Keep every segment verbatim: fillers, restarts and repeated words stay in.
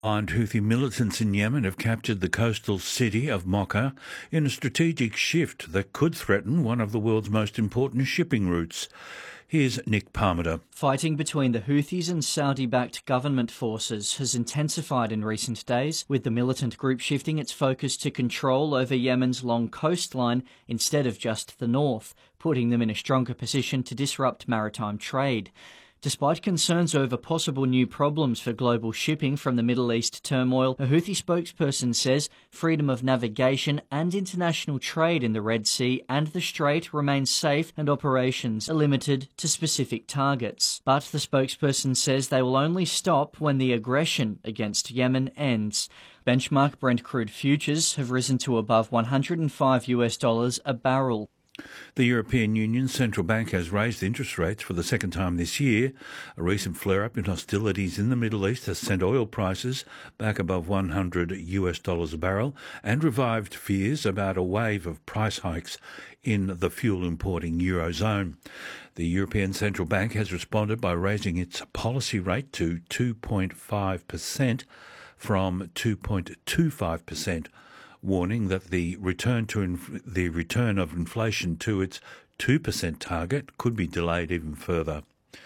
Armed Houthi militants in Yemen have captured the coastal city of Mocha in a strategic shift that could threaten one of the world's most important shipping routes. Here's Nick Parmenter. Fighting between the Houthis and Saudi-backed government forces has intensified in recent days, with the militant group shifting its focus to control over Yemen's long coastline instead of just the north, putting them in a stronger position to disrupt maritime trade. Despite concerns over possible new problems for global shipping from the Middle East turmoil, a Houthi spokesperson says freedom of navigation and international trade in the Red Sea and the Strait remain safe and operations are limited to specific targets. But the spokesperson says they will only stop when the aggression against Yemen ends. Benchmark Brent crude futures have risen to above one hundred five US dollars a barrel. The European Union's central bank has raised interest rates for the second time this year. A recent flare-up in hostilities in the Middle East has sent oil prices back above one hundred US dollars a barrel and revived fears about a wave of price hikes in the fuel-importing Eurozone. The European Central Bank has responded by raising its policy rate to two point five percent from two point two five percent. Warning that the return to inf- the return of inflation to its two percent target could be delayed even further.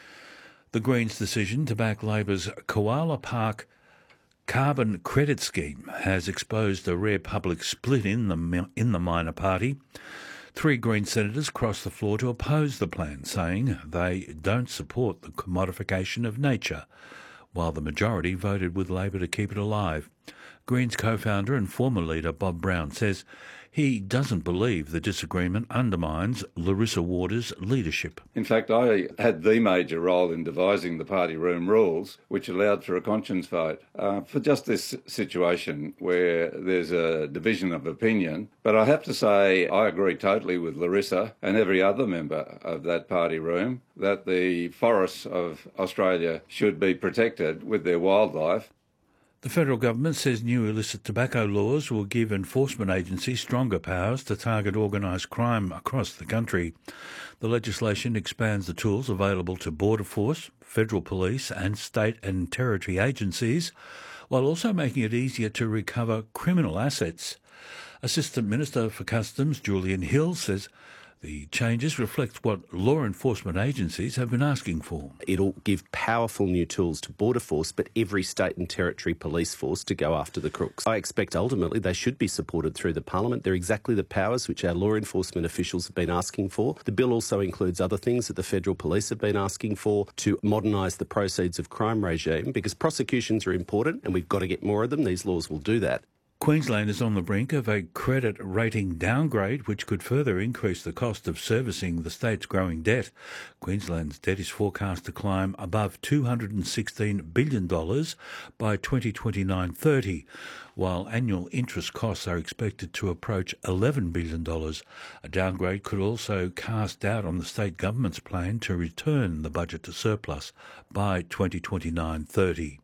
The Greens' decision to back Labor's Koala Park carbon credit scheme has exposed a rare public split in the in the minor party. Three Green senators crossed the floor to oppose the plan, saying they don't support the commodification of nature, while the majority voted with Labor to keep it alive. Greens co-founder and former leader Bob Brown says he doesn't believe the disagreement undermines Larissa Waters' leadership. In fact, I had the major role in devising the party room rules, which allowed for a conscience vote uh, for just this situation where there's a division of opinion. But I have to say I agree totally with Larissa and every other member of that party room that the forests of Australia should be protected with their wildlife. The federal government says new illicit tobacco laws will give enforcement agencies stronger powers to target organised crime across the country. The legislation expands the tools available to Border Force, federal police and state and territory agencies, while also making it easier to recover criminal assets. Assistant Minister for Customs Julian Hill says the changes reflect what law enforcement agencies have been asking for. It'll give powerful new tools to Border Force, but every state and territory police force to go after the crooks. I expect ultimately they should be supported through the Parliament. They're exactly the powers which our law enforcement officials have been asking for. The bill also includes other things that the federal police have been asking for to modernise the proceeds of crime regime, because prosecutions are important and we've got to get more of them. These laws will do that. Queensland is on the brink of a credit rating downgrade, which could further increase the cost of servicing the state's growing debt. Queensland's debt is forecast to climb above two hundred sixteen billion dollars by twenty twenty-nine thirty, while annual interest costs are expected to approach eleven billion dollars. A downgrade could also cast doubt on the state government's plan to return the budget to surplus by twenty twenty-nine thirty.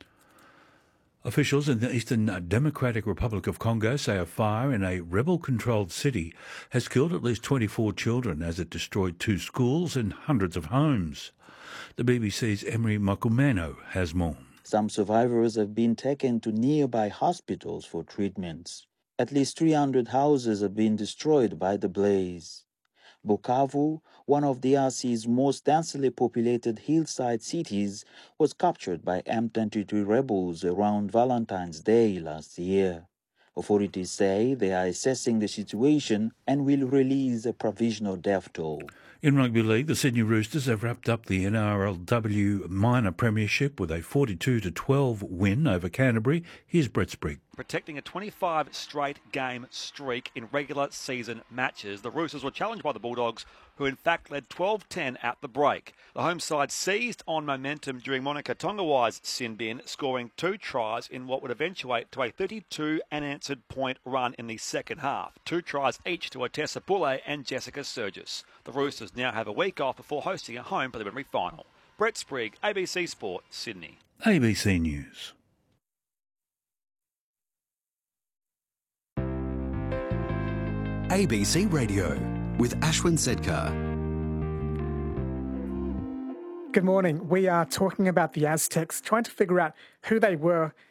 Officials in the Eastern Democratic Republic of Congo say a fire in a rebel-controlled city has killed at least twenty-four children as it destroyed two schools and hundreds of homes. The B B C's Emery Makumeno has more. Some survivors have been taken to nearby hospitals for treatments. At least three hundred houses have been destroyed by the blaze. Bukavu, one of D R C's most densely populated hillside cities, was captured by M twenty-three rebels around Valentine's Day last year. Authorities say they are assessing the situation and will release a provisional death toll. In rugby league, the Sydney Roosters have wrapped up the N R L W minor premiership with a forty-two to twelve win over Canterbury. Here's Brett Sprigg. Protecting a twenty-five straight game streak in regular season matches, the Roosters were challenged by the Bulldogs, who in fact led twelve ten at the break. The home side seized on momentum during Monica Tongawai's sin bin, scoring two tries in what would eventuate to a thirty-two unanswered point run in the second half. Two tries each to Otessa Poulet and Jessica Sturgis. The Roosters now have a week off before hosting a home preliminary final. Brett Sprigg, A B C Sport, Sydney. A B C News. A B C Radio with Ashwin Sedkar. Good morning. We are talking about the Aztecs, trying to figure out who they were